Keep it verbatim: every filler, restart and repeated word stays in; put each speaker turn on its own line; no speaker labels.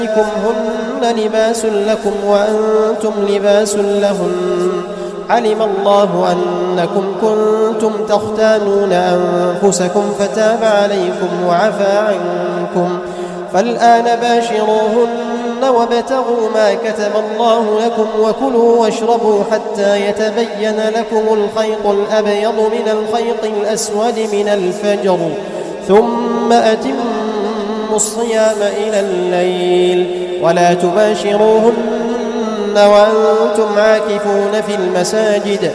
عليكم هن لباس لكم وأنتم لباس لهن علم الله أنكم كنتم تختانون أنفسكم فتاب عليكم وعفى عنكم فالآن باشروهن وابتغوا ما كتب الله لكم وكلوا واشربوا حتى يتبين لكم الخيط الأبيض من الخيط الأسود من الفجر ثم أتموا الصيام إلى الليل ولا تباشروهن وأنتم عاكفون في المساجد